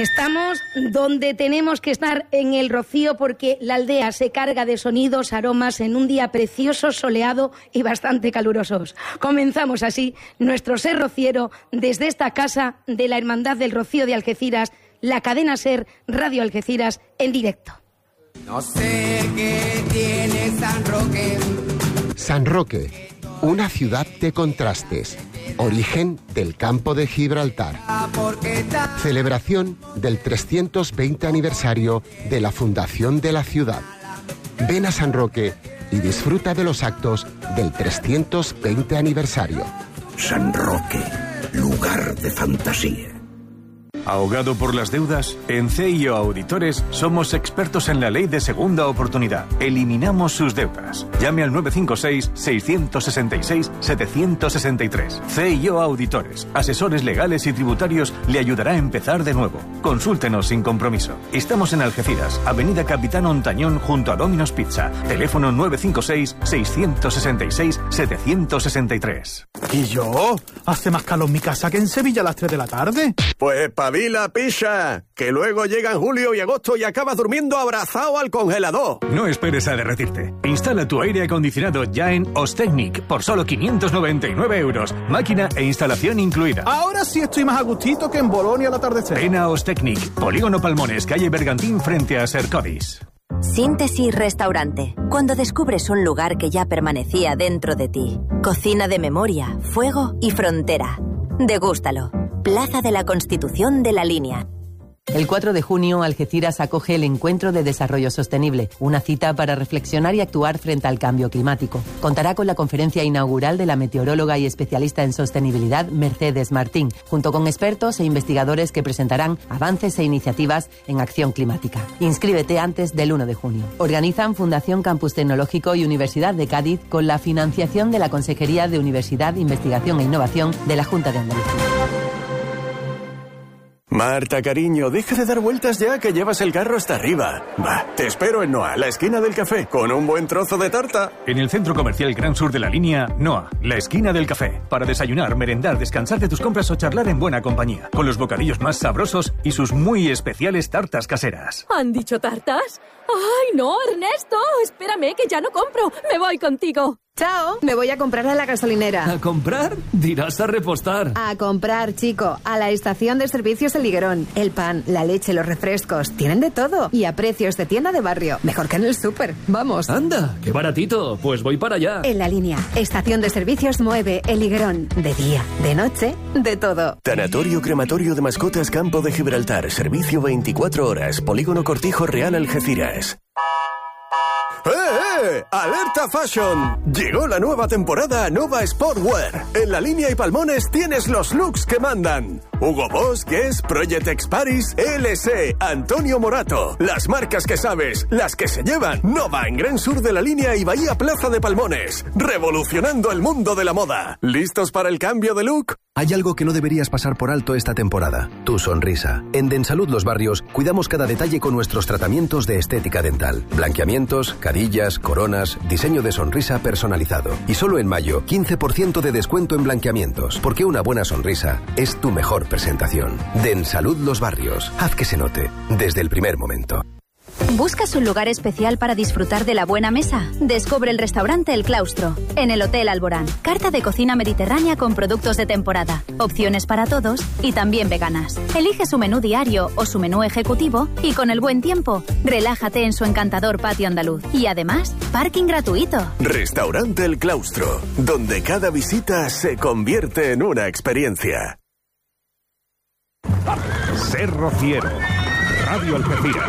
Estamos donde tenemos que estar, en El Rocío, porque la aldea se carga de sonidos, aromas en un día precioso, soleado y bastante calurosos. Comenzamos así nuestro Ser Rociero desde esta casa de la Hermandad del Rocío de Algeciras, la cadena Ser Radio Algeciras en directo. No sé qué tiene San Roque. San Roque, una ciudad de contrastes. Origen del campo de Gibraltar. Celebración del 320 aniversario de la fundación de la ciudad. Ven a San Roque y disfruta de los actos del 320 aniversario. San Roque, lugar de fantasía. ¿Ahogado por las deudas? En CIO Auditores somos expertos en la ley de segunda oportunidad. Eliminamos sus deudas. Llame al 956-666-763. CIO Auditores, asesores legales y tributarios, le ayudará a empezar de nuevo. Consúltenos sin compromiso. Estamos en Algeciras, Avenida Capitán Ontañón, junto a Domino's Pizza. Teléfono 956-666-763. ¿Y yo? Hace más calor en mi casa que en Sevilla a las 3 de la tarde. Pues pabila, picha, que luego llegan julio y agosto y acabas durmiendo abrazado al congelador. No esperes a derretirte. Instala tu aire acondicionado ya en Ostecnic por solo 599 euros. Máquina e instalación incluida. Ahora sí estoy más a gustito que en Bolonia al atardecer. Ven a Ostecnic, Polígono Palmones, calle Bergantín, frente a Sercodis. Síntesis Restaurante. Cuando descubres un lugar que ya permanecía dentro de ti. Cocina de memoria, fuego y frontera. Degústalo. Plaza de la Constitución de la Línea. El 4 de junio, Algeciras acoge el Encuentro de Desarrollo Sostenible, una cita para reflexionar y actuar frente al cambio climático. Contará con la conferencia inaugural de la meteoróloga y especialista en sostenibilidad Mercedes Martín, junto con expertos e investigadores que presentarán avances e iniciativas en acción climática. Inscríbete antes del 1 de junio. Organizan Fundación Campus Tecnológico y Universidad de Cádiz con la financiación de la Consejería de Universidad, Investigación e Innovación de la Junta de Andalucía. Marta, cariño, deja de dar vueltas ya, que llevas el carro hasta arriba. Va, te espero en Noa, la esquina del café, con un buen trozo de tarta. En el Centro Comercial Gran Sur de la Línea, Noa, la esquina del café. Para desayunar, merendar, descansar de tus compras o charlar en buena compañía. Con los bocadillos más sabrosos y sus muy especiales tartas caseras. ¿Han dicho tartas? ¡Ay, no, Ernesto! Espérame, que ya no compro. Me voy contigo. Chao, me voy a comprar a la gasolinera. ¿A comprar? Dirás a repostar. A comprar, chico, a la estación de servicios El Higuerón. El pan, la leche, los refrescos, tienen de todo. Y a precios de tienda de barrio. Mejor que en el súper. Vamos. Anda, qué baratito. Pues voy para allá. En la Línea, estación de servicios Mueve El Higuerón. De día, de noche, de todo. Tanatorio Crematorio de Mascotas Campo de Gibraltar. Servicio 24 horas. Polígono Cortijo Real Algeciras. ¡Alerta Fashion! Llegó la nueva temporada Nova Sportwear. En la Línea y Palmones tienes los looks que mandan. Hugo Boss, Guess, Project X Paris, LC, Antonio Morato. Las marcas que sabes, las que se llevan. Nova en Gran Sur de la Línea y Bahía Plaza de Palmones. Revolucionando el mundo de la moda. ¿Listos para el cambio de look? Hay algo que no deberías pasar por alto esta temporada. Tu sonrisa. En Densalud Los Barrios cuidamos cada detalle con nuestros tratamientos de estética dental. Blanqueamientos, carillas, coronas, diseño de sonrisa personalizado. Y solo en mayo, 15% de descuento en blanqueamientos. Porque una buena sonrisa es tu mejor presentación. Densalud Los Barrios. Haz que se note desde el primer momento. ¿Buscas un lugar especial para disfrutar de la buena mesa? Descubre el restaurante El Claustro, en el Hotel Alborán. Carta de cocina mediterránea con productos de temporada, opciones para todos y también veganas. Elige su menú diario o su menú ejecutivo y con el buen tiempo, relájate en su encantador patio andaluz. Y además, parking gratuito. Restaurante El Claustro, donde cada visita se convierte en una experiencia. Ser Rociero, Radio Algeciras.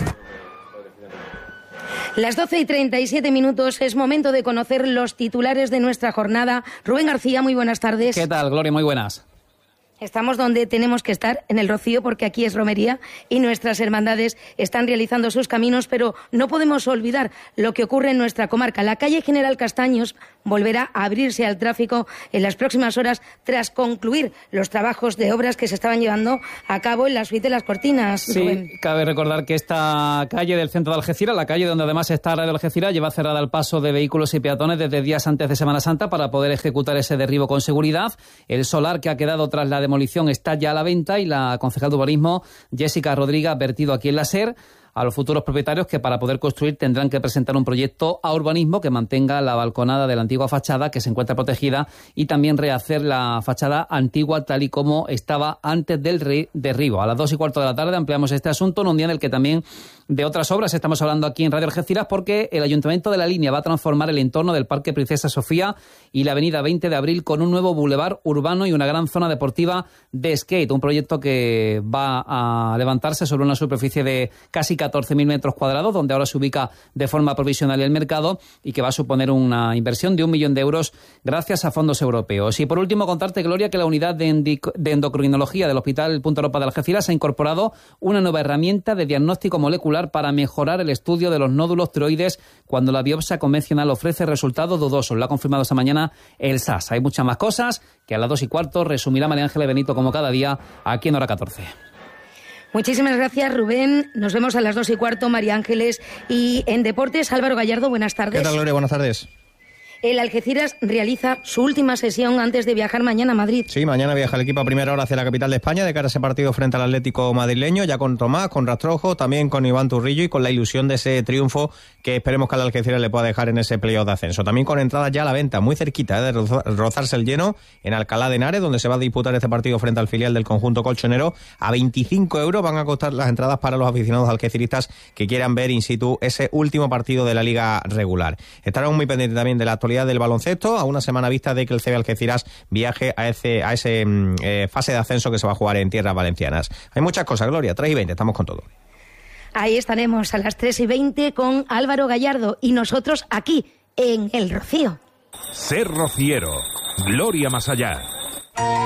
Las 12:37 es momento de conocer los titulares de nuestra jornada. Rubén García, muy buenas tardes. ¿Qué tal, Gloria? Muy buenas. Estamos donde tenemos que estar, en el Rocío, porque aquí es romería y nuestras hermandades están realizando sus caminos, pero no podemos olvidar lo que ocurre en nuestra comarca. La calle General Castaños volverá a abrirse al tráfico en las próximas horas tras concluir los trabajos de obras que se estaban llevando a cabo en la suite de las Cortinas. Sí, Rubén. Cabe recordar que esta calle del centro de Algeciras, la calle donde además está Radio Algeciras, lleva cerrada el paso de vehículos y peatones desde días antes de Semana Santa para poder ejecutar ese derribo con seguridad. El solar que ha quedado tras la demolición demolición está ya a la venta y la concejal de urbanismo, Jessica Rodríguez, ha advertido aquí en la SER a los futuros propietarios que para poder construir tendrán que presentar un proyecto a urbanismo que mantenga la balconada de la antigua fachada que se encuentra protegida y también rehacer la fachada antigua tal y como estaba antes del derribo. A las 2:15 de la tarde ampliamos este asunto en un día en el que también de otras obras estamos hablando aquí en Radio Algeciras, porque el Ayuntamiento de La Línea va a transformar el entorno del Parque Princesa Sofía y la avenida 20 de Abril con un nuevo bulevar urbano y una gran zona deportiva de skate, un proyecto que va a levantarse sobre una superficie de casi 14.000 metros cuadrados, donde ahora se ubica de forma provisional el mercado y que va a suponer una inversión de 1 millón de euros gracias a fondos europeos. Y por último, contarte, Gloria, que la unidad de endocrinología del Hospital Punta Europa de Algeciras ha incorporado una nueva herramienta de diagnóstico molecular para mejorar el estudio de los nódulos tiroides cuando la biopsia convencional ofrece resultados dudosos. Lo ha confirmado esta mañana el SAS. Hay muchas más cosas que a las 2:15 resumirá María Ángeles Benito como cada día aquí en Hora 14. Muchísimas gracias, Rubén. Nos vemos a las 2:15, María Ángeles. Y en deportes, Álvaro Gallardo, buenas tardes. ¿Qué tal, Gloria? Buenas tardes. El Algeciras realiza su última sesión antes de viajar mañana a Madrid. Sí, mañana viaja el equipo a primera hora hacia la capital de España de cara a ese partido frente al Atlético madrileño, ya con Tomás, con Rastrojo, también con Iván Turrillo y con la ilusión de ese triunfo que esperemos que al Algeciras le pueda dejar en ese playoff de ascenso. También con entradas ya a la venta, muy cerquita de rozarse el lleno en Alcalá de Henares, donde se va a disputar este partido frente al filial del conjunto colchonero. A 25 euros van a costar las entradas para los aficionados algeciristas que quieran ver in situ ese último partido de la liga regular. Estarán muy pendientes también de la actualidad del baloncesto, a una semana vista de que el CB Algeciras viaje a ese fase de ascenso que se va a jugar en tierras valencianas. Hay muchas cosas, Gloria. 3:20, estamos con todo. Ahí estaremos a las 3:20 con Álvaro Gallardo y nosotros aquí en El Rocío. Ser rociero. Gloria más allá.